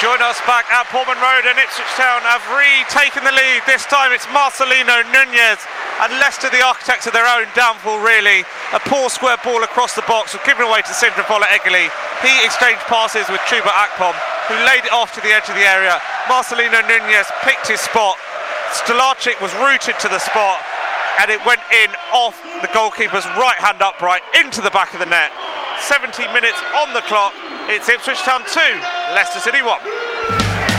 Join us back at Portman Road, and Ipswich Town have retaken the lead. This time it's Marcelino Nunez, and Leicester, the architects of their own downfall, really. A poor square ball across the box was given away to Sindrifola Egili. He exchanged passes with Chuba Akpom, who laid it off to the edge of the area. Marcelino Nunez picked his spot. Stolarczyk was rooted to the spot, and it went in off the goalkeeper's right hand upright into the back of the net. 70 minutes on the clock. It's Ipswich Town 2, Leicester City 1.